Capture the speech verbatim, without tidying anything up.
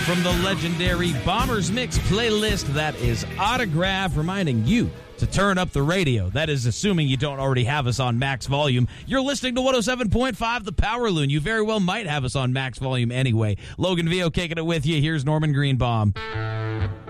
from the legendary Bombers Mix playlist that is Autograph, reminding you to turn up the radio. That is assuming you don't already have us on max volume. You're listening to one oh seven point five The Power Loon. You very well might have us on max volume anyway. Logan Vio kicking it with you. Here's Norman Greenbaum.